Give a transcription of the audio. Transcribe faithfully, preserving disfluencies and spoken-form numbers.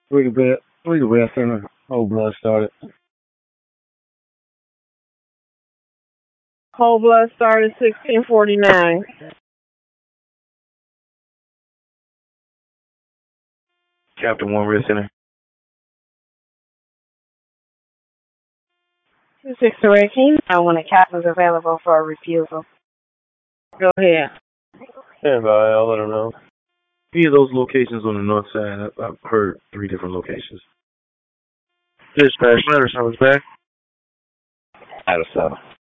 Three bed, three bed center. Whole blood started. Whole blood started sixteen forty-nine. Captain One Red Center. two six two eight, can you know when a captain's available for a refusal? Go ahead. Stand by, I'll let them know. Any of those locations on the north side, I've, I've heard three different locations. Dispatch, letter service back. Out of seven.